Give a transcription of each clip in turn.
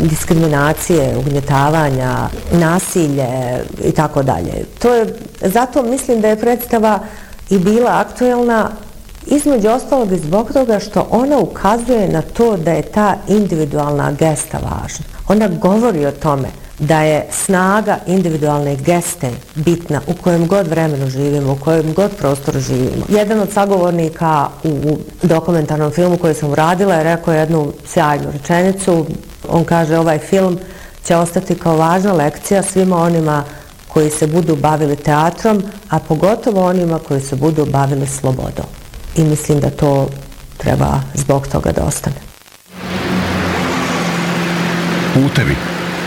diskriminacije, ugnjetavanja, nasilje i tako dalje. Zato mislim da je predstava i bila aktuelna, između ostalog i zbog toga što ona ukazuje na to da je ta individualna gesta važna. Ona govori o tome da je snaga individualne geste bitna u kojem god vremenu živimo, u kojem god prostoru živimo. Jedan od sagovornika u dokumentarnom filmu koji sam uradila je rekao jednu sjajnu rečenicu. On kaže, ovaj film će ostati kao važna lekcija svima onima koji se budu bavili teatrom, a pogotovo onima koji se budu bavili slobodom. I mislim da to treba zbog toga da ostane. Putevi.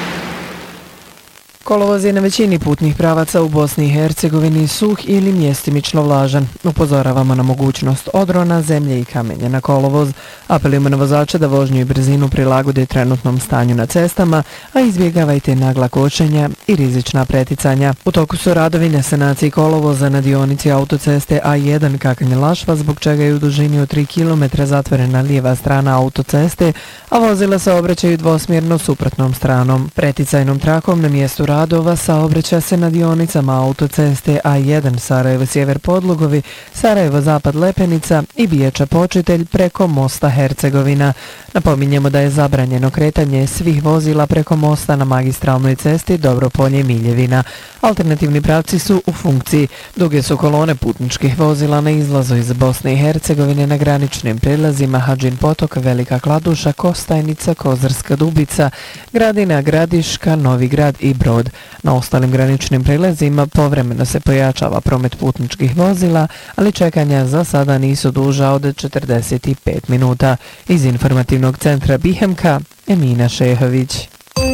Kolovoz je na većini putnih pravaca u Bosni i Hercegovini suh ili mjestimično vlažan. Upozoravamo na mogućnost odrona, zemlje i kamenja na kolovoz. Apelujemo na vozača da vožnju i brzinu prilagode trenutnom stanju na cestama, a izbjegavajte nagla kočenja i rizična preticanja. U toku su radovi na sanaciji kolovoza na dionici autoceste A1 Kakanje-Lašva, zbog čega je u dužini od 3 km zatvorena lijeva strana autoceste, a vozila se obraćaju dvosmjerno suprotnom stranom. Preticajnom trakom na mjestu radova saobraća se na dionicama autoceste A1 Sarajevo-Sjever Podlugovi, Sarajevo-Zapad Lepenica i Biječa Počitelj preko mosta Hercegovina. Napominjemo da je zabranjeno kretanje svih vozila preko mosta na magistralnoj cesti Dobropolje-Miljevina. Alternativni pravci su u funkciji. Duge su kolone putničkih vozila na izlazu iz Bosne i Hercegovine na graničnim prilazima Hadžin Potok, Velika Kladuša, Kostajnica, Kozarska Dubica, Gradina, Gradiška, Novi Grad i Brod. Na ostalim graničnim prilazima povremeno se pojačava promet putničkih vozila, ali čekanja za sada nisu duža od 45 minuta. Iz informativnog centra Bihemka, Emina Šehović.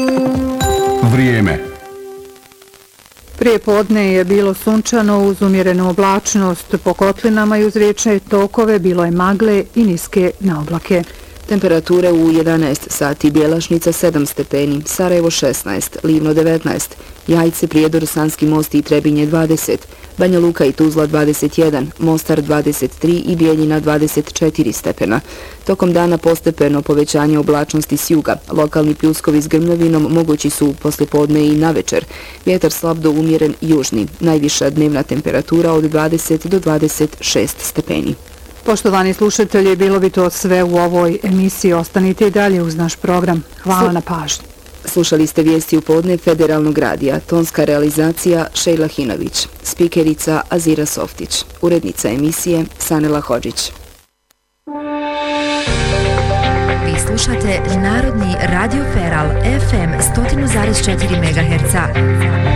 Vrijeme. Prije podne je bilo sunčano uz umjerenu oblačnost. Po kotlinama i uz riječne tokove bilo je magle i niske naoblake. Temperature u 11 sati: Bjelašnica 7 stepeni, Sarajevo 16, Livno 19, Jajce, Prijedor, Sanski Most i Trebinje 20, Banja Luka i Tuzla 21, Mostar 23 i Bijeljina 24 stepena. Tokom dana postepeno povećanje oblačnosti s juga. Lokalni pljuskovi s grmljavinom mogući su poslijepodne i navečer. Vjetar slab do umjeren južni. Najviša dnevna temperatura od 20 do 26 stepeni. Poštovani slušatelji, bilo bi to sve u ovoj emisiji. Ostanite i dalje uz naš program. Hvala na pažnji. Slušali ste vijesti u podne Federalnog radija. Tonska realizacija Šejla Hinović. Spikerica Azira Softić. Urednica emisije Sanela Hodžić. Vi slušate Narodni radio Feral FM 100,4 MHz.